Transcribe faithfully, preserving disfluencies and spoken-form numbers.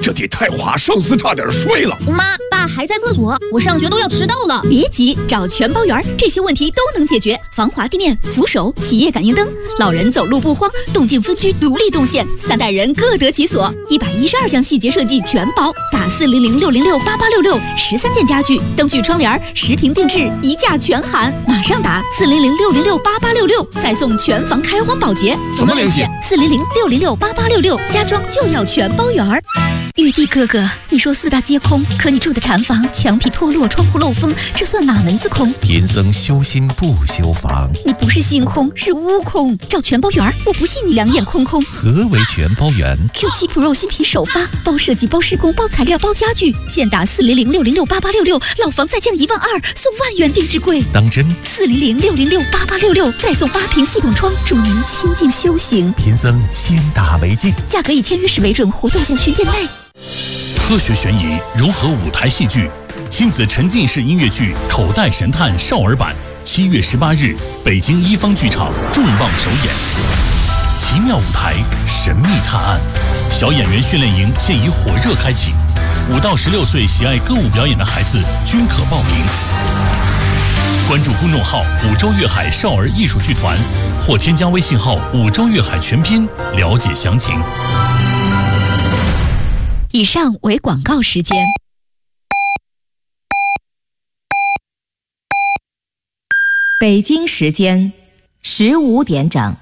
这得太华生死差点睡了。 妈，爸还在厕所，我上学都要迟到了。 别急，找全包园，这些问题都能解决。防滑地面、扶手、企业感应灯，老人走路不慌，动静分区独立动线，三代人各得其所。一百一十二项细节设计全包，打四零零六零六八八六六，十三件家具、灯具、窗帘、十平定制，一价全含。马上打四零零六零六八八六六，再送全房开荒保洁。 怎么联系？ 四零零六零六八八六六，家装就要全包园。玉帝哥哥，你说四大皆空，可你住的禅房墙皮脱落，窗户漏风，这算哪门子空？ 贫僧修心不修房。 你不是心空，是悟空。找全包园，我不信你两眼空空。 何为全包园 ？Q 七 Pro 新品首发，包设计、包施工、包材料、包家具，现打四零零六零六八八六六，老房再降一万二，送万元定制柜。 当真？ 四零零六零六八八六六，再送八瓶系统窗，助您亲近修行。 贫僧先打为敬。 价格以签约时为准，活动限群店内。 科学悬疑融合舞台戏剧，亲子沉浸式音乐剧《口袋神探》少儿版，七月十八日，北京一方剧场重磅首演。奇妙舞台，神秘探案，小演员训练营现已火热开启，五到十六岁喜爱歌舞表演的孩子均可报名。关注公众号“五洲粤海少儿艺术剧团”，或添加微信号“五洲粤海全拼”了解详情。 以上为广告时间。 北京时间十五点整。